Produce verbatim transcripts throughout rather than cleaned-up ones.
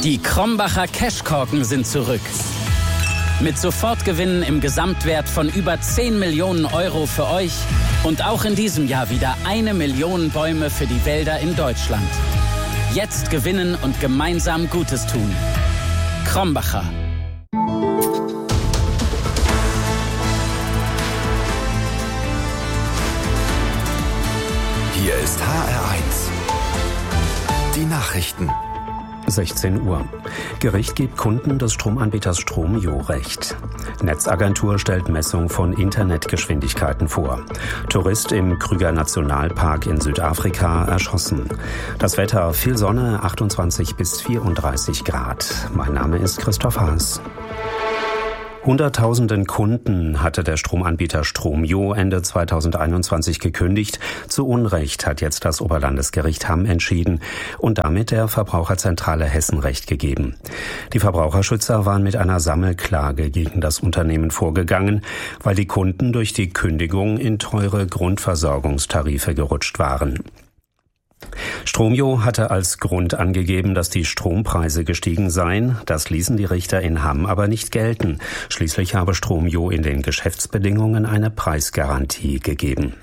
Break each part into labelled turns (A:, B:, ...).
A: Die Krombacher Cashkorken sind zurück. Mit Sofortgewinnen im Gesamtwert von über zehn Millionen Euro für euch und auch in diesem Jahr wieder eine Million Bäume für die Wälder in Deutschland. Jetzt gewinnen und gemeinsam Gutes tun. Krombacher.
B: Hier ist H R eins. Die Nachrichten.
C: sechzehn Uhr. Gericht gibt Kunden des Stromanbieters Stromio Recht. Netzagentur stellt Messung von Internetgeschwindigkeiten vor. Tourist im Krüger Nationalpark in Südafrika erschossen. Das Wetter: viel Sonne, achtundzwanzig bis vierunddreißig Grad. Mein Name ist Christoph Haas. Hunderttausenden Kunden hatte der Stromanbieter Stromio Ende zweitausendeinundzwanzig gekündigt. Zu Unrecht hat jetzt das Oberlandesgericht Hamm entschieden und damit der Verbraucherzentrale Hessen Recht gegeben. Die Verbraucherschützer waren mit einer Sammelklage gegen das Unternehmen vorgegangen, weil die Kunden durch die Kündigung in teure Grundversorgungstarife gerutscht waren. Stromio hatte als Grund angegeben, dass die Strompreise gestiegen seien. Das ließen die Richter in Hamm aber nicht gelten. Schließlich habe Stromio in den Geschäftsbedingungen eine Preisgarantie gegeben.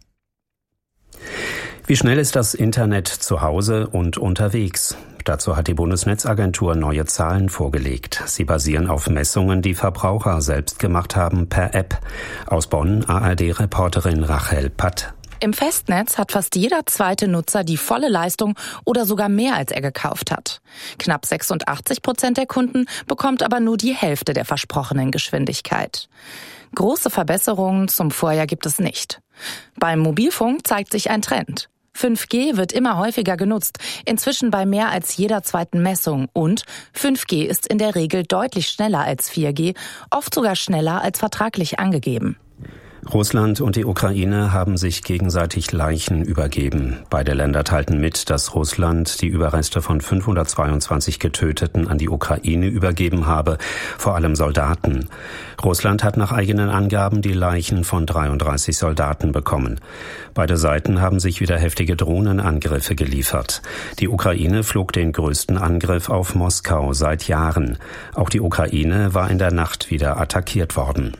C: Wie schnell ist das Internet zu Hause und unterwegs? Dazu hat die Bundesnetzagentur neue Zahlen vorgelegt. Sie basieren auf Messungen, die Verbraucher selbst gemacht haben per App. Aus Bonn A R D-Reporterin Rachel Patt.
D: Im Festnetz hat fast jeder zweite Nutzer die volle Leistung oder sogar mehr, als er gekauft hat. Knapp sechsundachtzig Prozent der Kunden bekommt aber nur die Hälfte der versprochenen Geschwindigkeit. Große Verbesserungen zum Vorjahr gibt es nicht. Beim Mobilfunk zeigt sich ein Trend. fünf G wird immer häufiger genutzt, inzwischen bei mehr als jeder zweiten Messung. Und fünf G ist in der Regel deutlich schneller als vier G, oft sogar schneller als vertraglich angegeben.
C: Russland und die Ukraine haben sich gegenseitig Leichen übergeben. Beide Länder teilten mit, dass Russland die Überreste von fünfhundertzweiundzwanzig Getöteten an die Ukraine übergeben habe, vor allem Soldaten. Russland hat nach eigenen Angaben die Leichen von dreiunddreißig Soldaten bekommen. Beide Seiten haben sich wieder heftige Drohnenangriffe geliefert. Die Ukraine flog den größten Angriff auf Moskau seit Jahren. Auch die Ukraine war in der Nacht wieder attackiert worden.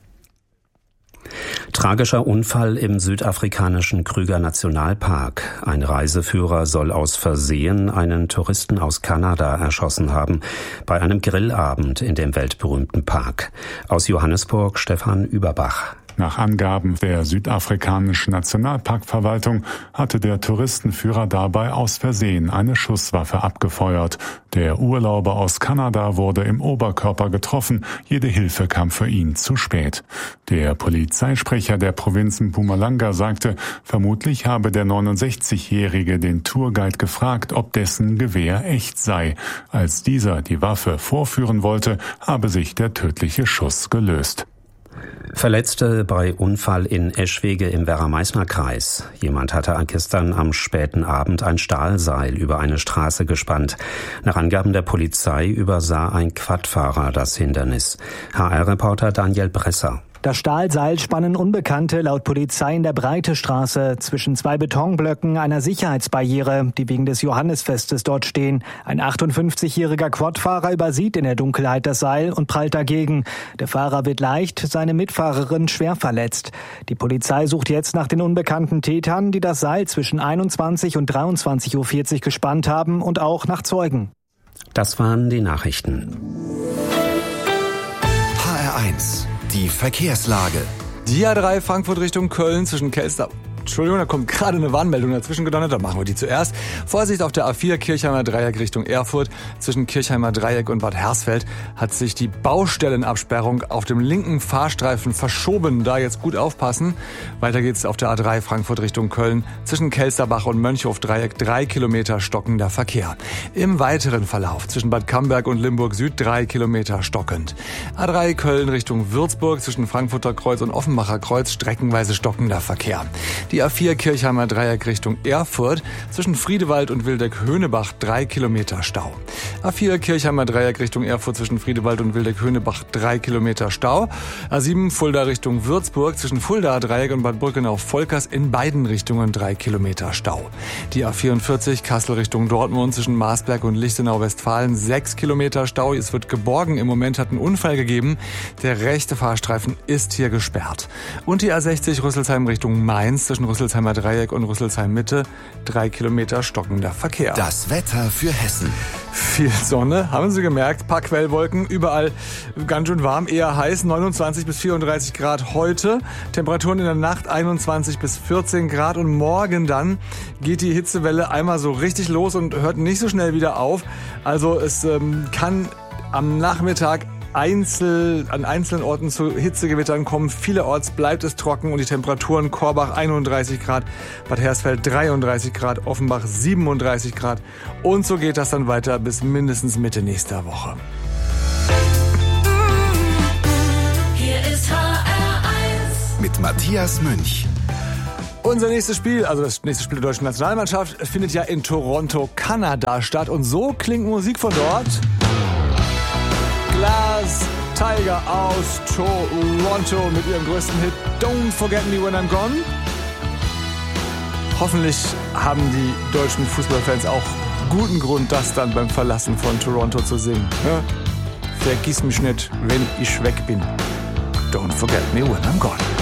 C: Tragischer Unfall im südafrikanischen Krüger Nationalpark. Ein Reiseführer soll aus Versehen einen Touristen aus Kanada erschossen haben, bei einem Grillabend in dem weltberühmten Park. Aus Johannesburg Stefan Überbach.
E: Nach Angaben der südafrikanischen Nationalparkverwaltung hatte der Touristenführer dabei aus Versehen eine Schusswaffe abgefeuert. Der Urlauber aus Kanada wurde im Oberkörper getroffen, jede Hilfe kam für ihn zu spät. Der Polizeisprecher der Provinz Mpumalanga sagte, vermutlich habe der neunundsechzigjährige den Tourguide gefragt, ob dessen Gewehr echt sei. Als dieser die Waffe vorführen wollte, habe sich der tödliche Schuss gelöst.
C: Verletzte bei Unfall in Eschwege im Werra-Meißner-Kreis. Jemand hatte gestern am späten Abend ein Stahlseil über eine Straße gespannt. Nach Angaben der Polizei übersah ein Quadfahrer das Hindernis. H R-Reporter Daniel Bresser.
F: Das Stahlseil spannen Unbekannte laut Polizei in der Breitestraße zwischen zwei Betonblöcken einer Sicherheitsbarriere, die wegen des Johannisfestes dort stehen. Ein achtundfünfzigjähriger Quadfahrer übersieht in der Dunkelheit das Seil und prallt dagegen. Der Fahrer wird leicht, seine Mitfahrerin schwer verletzt. Die Polizei sucht jetzt nach den unbekannten Tätern, die das Seil zwischen einundzwanzig und dreiundzwanzig Uhr vierzig gespannt haben, und auch nach Zeugen.
C: Das waren die Nachrichten.
B: H R eins. Die Verkehrslage.
G: Die A drei Frankfurt Richtung Köln zwischen Kelster... Entschuldigung, da kommt gerade eine Warnmeldung dazwischen gedonnert, dann machen wir die zuerst. Vorsicht auf der A vier Kirchheimer Dreieck Richtung Erfurt. Zwischen Kirchheimer Dreieck und Bad Hersfeld hat sich die Baustellenabsperrung auf dem linken Fahrstreifen verschoben. Da jetzt gut aufpassen. Weiter geht's auf der A drei Frankfurt Richtung Köln. Zwischen Kelsterbach und Mönchhof Dreieck drei Kilometer stockender Verkehr. Im weiteren Verlauf zwischen Bad Camberg und Limburg Süd drei Kilometer stockend. A drei Köln Richtung Würzburg zwischen Frankfurter Kreuz und Offenbacher Kreuz streckenweise stockender Verkehr. Die Die A vier Kirchheimer Dreieck Richtung Erfurt zwischen Friedewald und Wildeck-Höhnebach drei Kilometer Stau. A vier Kirchheimer Dreieck Richtung Erfurt zwischen Friedewald und Wildeck-Höhnebach drei Kilometer Stau. A sieben Fulda Richtung Würzburg zwischen Fulda Dreieck und Bad Brückenau-Volkers in beiden Richtungen drei Kilometer Stau. Die A vierundvierzig Kassel Richtung Dortmund zwischen Marsberg und Lichtenau-Westfalen sechs Kilometer Stau. Es wird geborgen. Im Moment hat ein Unfall gegeben. Der rechte Fahrstreifen ist hier gesperrt. Und die A sechzig Rüsselsheim Richtung Mainz zwischen Rüsselsheimer Dreieck und Rüsselsheim Mitte drei Kilometer stockender Verkehr.
B: Das Wetter für Hessen.
G: Viel Sonne, haben Sie gemerkt, paar Quellwolken, überall ganz schön warm, eher heiß, neunundzwanzig bis vierunddreißig Grad heute. Temperaturen in der Nacht einundzwanzig bis vierzehn Grad und morgen dann geht die Hitzewelle einmal so richtig los und hört nicht so schnell wieder auf. Also es ähm, kann am Nachmittag Einzel, an einzelnen Orten zu Hitzegewittern kommen. Vielerorts bleibt es trocken und die Temperaturen Korbach einunddreißig Grad, Bad Hersfeld dreiunddreißig Grad, Offenbach siebenunddreißig Grad. Und so geht das dann weiter bis mindestens Mitte nächster Woche.
B: Hier ist H R eins mit Matthias Münch.
G: Unser nächstes Spiel, also das nächste Spiel der deutschen Nationalmannschaft, findet ja in Toronto, Kanada statt. Und so klingt Musik von dort. Glass Tiger aus Toronto mit ihrem größten Hit Don't Forget Me When I'm Gone. Hoffentlich haben die deutschen Fußballfans auch guten Grund, das dann beim Verlassen von Toronto zu singen. Ja? Vergiss mich nicht, wenn ich weg bin. Don't forget me when I'm gone.